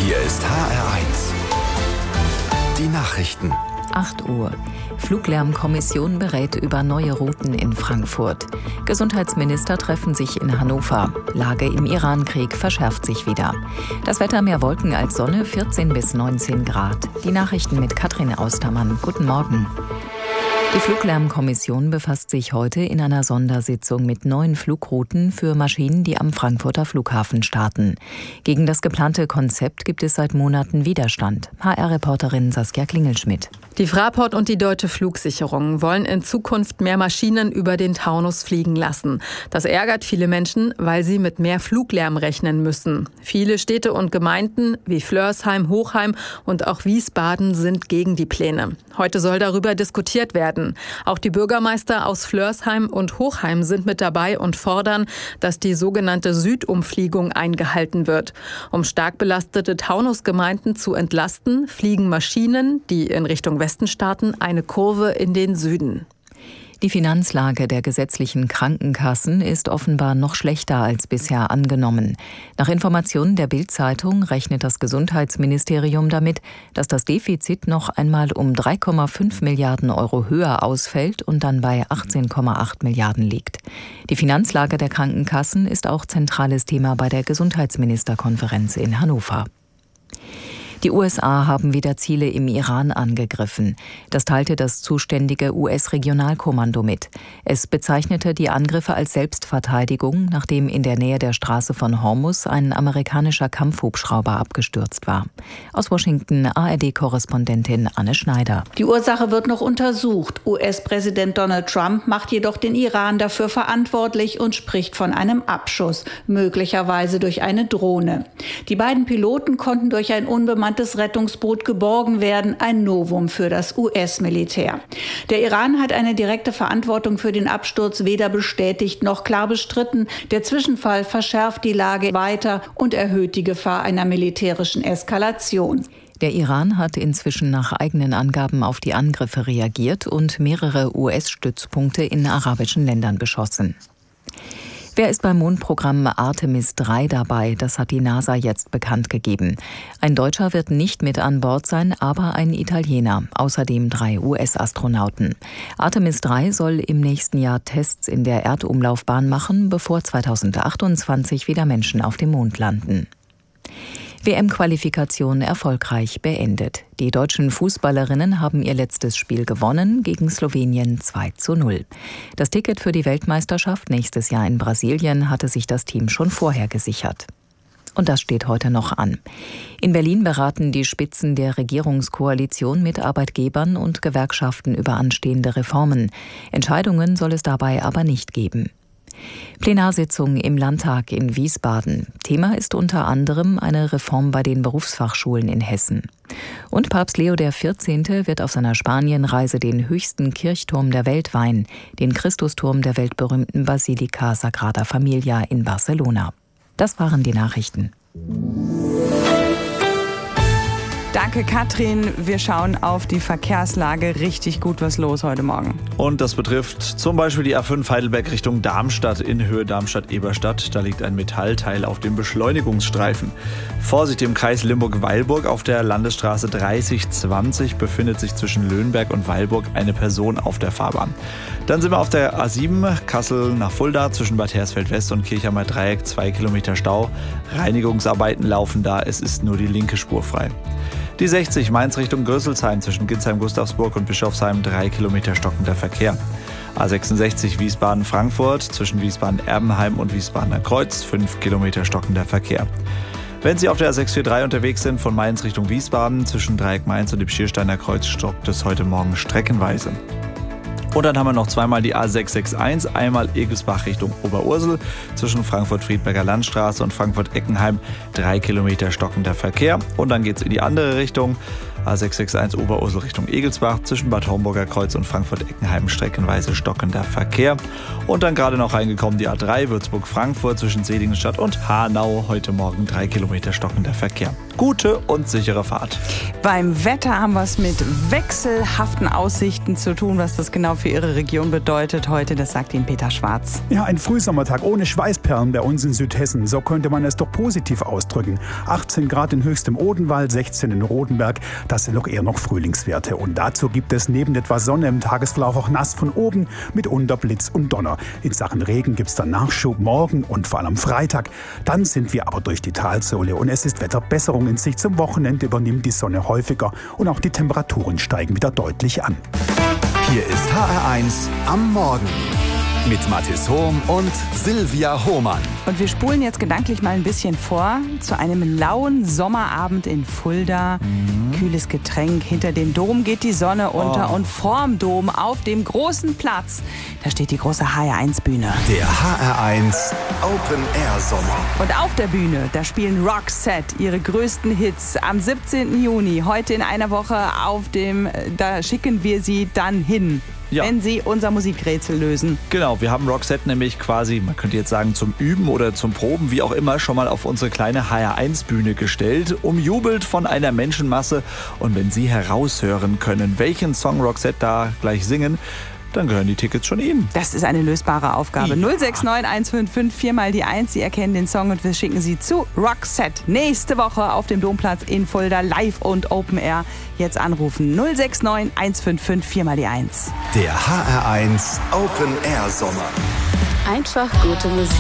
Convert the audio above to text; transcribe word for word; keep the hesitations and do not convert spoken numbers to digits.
Hier ist H R eins. Die Nachrichten. acht Uhr. Fluglärmkommission berät über neue Routen in Frankfurt. Gesundheitsminister treffen sich in Hannover. Lage im Irankrieg verschärft sich wieder. Das Wetter: mehr Wolken als Sonne, vierzehn bis neunzehn Grad. Die Nachrichten mit Katrin Austermann. Guten Morgen. Die Fluglärmkommission befasst sich heute in einer Sondersitzung mit neuen Flugrouten für Maschinen, die am Frankfurter Flughafen starten. Gegen das geplante Konzept gibt es seit Monaten Widerstand. H R-Reporterin Saskia Klingelschmidt. Die Fraport und die Deutsche Flugsicherung wollen in Zukunft mehr Maschinen über den Taunus fliegen lassen. Das ärgert viele Menschen, weil sie mit mehr Fluglärm rechnen müssen. Viele Städte und Gemeinden wie Flörsheim, Hochheim und auch Wiesbaden sind gegen die Pläne. Heute soll darüber diskutiert werden. Auch die Bürgermeister aus Flörsheim und Hochheim sind mit dabei und fordern, dass die sogenannte Südumfliegung eingehalten wird. Um stark belastete Taunusgemeinden zu entlasten, fliegen Maschinen, die in Richtung Westen starten, eine Kurve in den Süden. Die Finanzlage der gesetzlichen Krankenkassen ist offenbar noch schlechter als bisher angenommen. Nach Informationen der Bild-Zeitung rechnet das Gesundheitsministerium damit, dass das Defizit noch einmal um drei Komma fünf Milliarden Euro höher ausfällt und dann bei achtzehn Komma acht Milliarden liegt. Die Finanzlage der Krankenkassen ist auch zentrales Thema bei der Gesundheitsministerkonferenz in Hannover. Die U S A haben wieder Ziele im Iran angegriffen. Das teilte das zuständige U S-Regionalkommando mit. Es bezeichnete die Angriffe als Selbstverteidigung, nachdem in der Nähe der Straße von Hormuz ein amerikanischer Kampfhubschrauber abgestürzt war. Aus Washington A R D-Korrespondentin Anne Schneider. Die Ursache wird noch untersucht. U S-Präsident Donald Trump macht jedoch den Iran dafür verantwortlich und spricht von einem Abschuss, möglicherweise durch eine Drohne. Die beiden Piloten konnten durch ein unbemanntes Rettungsboot geborgen werden, ein Novum für das U S-Militär. Der Iran hat eine direkte Verantwortung für den Absturz weder bestätigt noch klar bestritten. Der Zwischenfall verschärft die Lage weiter und erhöht die Gefahr einer militärischen Eskalation. Der Iran hat inzwischen nach eigenen Angaben auf die Angriffe reagiert und mehrere U S-Stützpunkte in arabischen Ländern beschossen. Wer ist beim Mondprogramm Artemis drei dabei? Das hat die NASA jetzt bekannt gegeben. Ein Deutscher wird nicht mit an Bord sein, aber ein Italiener. Außerdem drei U S-Astronauten. Artemis drei soll im nächsten Jahr Tests in der Erdumlaufbahn machen, bevor zweitausendachtundzwanzig wieder Menschen auf dem Mond landen. W M-Qualifikation erfolgreich beendet. Die deutschen Fußballerinnen haben ihr letztes Spiel gewonnen gegen Slowenien zwei zu null. Das Ticket für die Weltmeisterschaft nächstes Jahr in Brasilien hatte sich das Team schon vorher gesichert. Und das steht heute noch an. In Berlin beraten die Spitzen der Regierungskoalition mit Arbeitgebern und Gewerkschaften über anstehende Reformen. Entscheidungen soll es dabei aber nicht geben. Plenarsitzung im Landtag in Wiesbaden. Thema ist unter anderem eine Reform bei den Berufsfachschulen in Hessen. Und Papst Leo der vierzehnte wird auf seiner Spanienreise den höchsten Kirchturm der Welt weihen, den Christusturm der weltberühmten Basilika Sagrada Familia in Barcelona. Das waren die Nachrichten. Danke, Katrin. Wir schauen auf die Verkehrslage. Richtig gut was los heute Morgen. Und das betrifft zum Beispiel die A fünf Heidelberg Richtung Darmstadt in Höhe Darmstadt-Eberstadt. Da liegt ein Metallteil auf dem Beschleunigungsstreifen. Vorsicht im Kreis Limburg-Weilburg. Auf der Landesstraße dreißig zwanzig befindet sich zwischen Löhnberg und Weilburg eine Person auf der Fahrbahn. Dann sind wir auf der A sieben Kassel nach Fulda zwischen Bad Hersfeld-West und Kirchheimer Dreieck. Zwei Kilometer Stau. Reinigungsarbeiten laufen da. Es ist nur die linke Spur frei. Die sechzig Mainz Richtung Größelsheim zwischen Ginsheim-Gustavsburg und Bischofsheim, drei Kilometer stockender Verkehr. A sechsundsechzig Wiesbaden-Frankfurt zwischen Wiesbaden-Erbenheim und Wiesbadener Kreuz, fünf Kilometer stockender Verkehr. Wenn Sie auf der A sechs vier drei unterwegs sind, von Mainz Richtung Wiesbaden, zwischen Dreieck Mainz und dem Schiersteiner Kreuz stockt es heute Morgen streckenweise. Und dann haben wir noch zweimal die A sechs sechs eins, einmal Egelsbach Richtung Oberursel, zwischen Frankfurt-Friedberger Landstraße und Frankfurt-Eckenheim, drei Kilometer stockender Verkehr. Und dann geht es in die andere Richtung. A sechs sechs eins Oberursel Richtung Egelsbach zwischen Bad Homburger Kreuz und Frankfurt-Eckenheim streckenweise stockender Verkehr. Und dann gerade noch reingekommen die A drei Würzburg-Frankfurt zwischen Seligenstadt und Hanau. Heute Morgen drei Kilometer stockender Verkehr. Gute und sichere Fahrt. Beim Wetter haben wir es mit wechselhaften Aussichten zu tun. Was das genau für Ihre Region bedeutet heute, das sagt Ihnen Peter Schwarz. Ja, ein Frühsommertag ohne Schweißperlen bei uns in Südhessen. So könnte man es doch positiv ausdrücken. achtzehn Grad in Höchstem Odenwald, sechzehn in Rodenberg. Das sind doch eher noch Frühlingswerte. Und dazu gibt es neben etwas Sonne im Tagesverlauf auch nass von oben, mitunter Blitz und Donner. In Sachen Regen gibt es dann Nachschub morgen und vor allem am Freitag. Dann sind wir aber durch die Talsohle und es ist Wetterbesserung in Sicht. Zum Wochenende übernimmt die Sonne häufiger und auch die Temperaturen steigen wieder deutlich an. Hier ist H R eins am Morgen mit Mathis Hohm und Silvia Hohmann. Und wir spulen jetzt gedanklich mal ein bisschen vor zu einem lauen Sommerabend in Fulda. Mhm. Kühles Getränk, hinter dem Dom geht die Sonne unter oh. und vorm Dom auf dem großen Platz, da steht die große H R eins Bühne. Der H R eins Open Air Sommer. Und auf der Bühne, da spielen Roxette ihre größten Hits am siebzehnten Juni, heute in einer Woche auf dem, da schicken wir sie dann hin. Ja. Wenn sie unser Musikrätsel lösen. Genau, wir haben Roxette nämlich quasi, man könnte jetzt sagen zum Üben oder zum Proben, wie auch immer, schon mal auf unsere kleine H R eins Bühne gestellt, umjubelt von einer Menschenmasse. Und wenn Sie heraushören können, welchen Song Roxette da gleich singen, dann gehören die Tickets schon Ihnen. Das ist eine lösbare Aufgabe. Ja. null sechs neun eins fünf fünf vier mal die eins. Sie erkennen den Song und wir schicken Sie zu Roxette. Nächste Woche auf dem Domplatz in Fulda, live und Open Air. Jetzt anrufen null sechs neun eins fünf fünf vier mal die eins. Der H R eins Open Air Sommer. Einfach gute Musik.